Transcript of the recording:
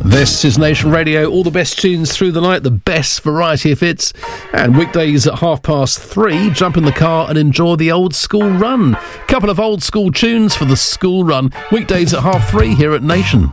This is Nation Radio, all the best tunes through the night, the best variety of hits, and weekdays at 3:30, jump in the car and enjoy the old school run. Couple of old school tunes for the school run, weekdays at 3:30 here at Nation.